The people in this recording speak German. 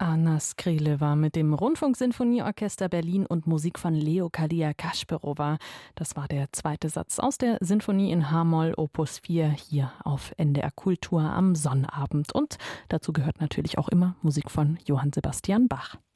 Anna Skrile mit dem Rundfunksinfonieorchester Berlin und Musik von Leokadia Kašperova. Das war der zweite Satz aus der Sinfonie in H-Moll Opus 4 hier auf NDR Kultur am Sonnabend. Und dazu gehört natürlich auch immer Musik von Johann Sebastian Bach.